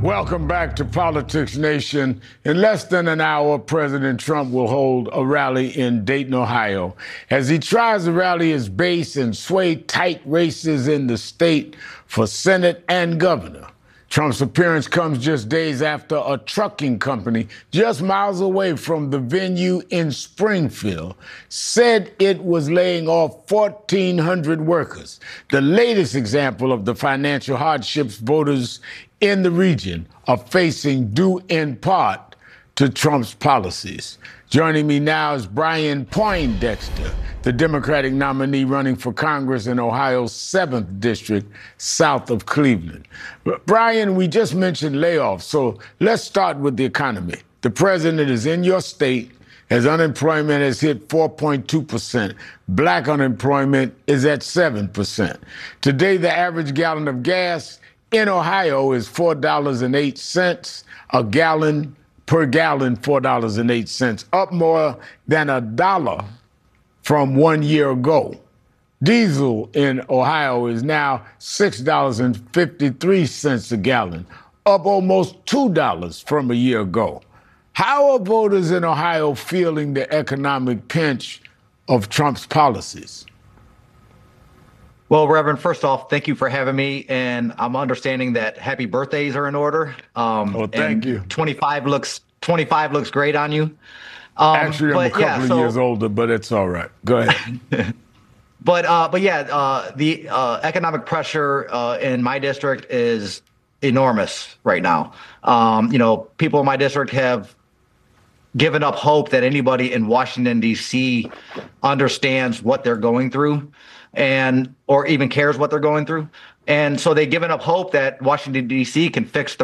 Welcome back to Politics Nation. In less than an hour, President Trump will hold a rally in Dayton, Ohio, as he tries to rally his base and sway tight races in the state for Senate and governor. Trump's appearance comes just days after a trucking company just miles away from the venue in Springfield said it was laying off 1,400 workers, the latest example of the financial hardships voters in the region are facing due in part to Trump's policies. Joining me now is Brian Poindexter, the Democratic nominee running for Congress in Ohio's 7th District, south of Cleveland. Brian, we just mentioned layoffs, so let's start with the economy. The president is in your state as unemployment has hit 4.2%. Black unemployment is at 7%. Today, the average gallon of gas in Ohio is $4.08 a gallon, per gallon, $4.08, up more than $1 from 1 year ago. Diesel in Ohio is now $6.53 a gallon, up almost $2 from a year ago. How are voters in Ohio feeling the economic pinch of Trump's policies? Well, Reverend, first off, thank you for having me. And I'm understanding that happy birthdays are in order. Thank you. 25 looks great on you. Actually, I'm a couple of years older, but it's all right. Go ahead. The economic pressure in my district is enormous right now. People in my district have given up hope that anybody in Washington, D.C. understands what they're going through or even cares what they're going through. And so they've given up hope that Washington, D.C. can fix the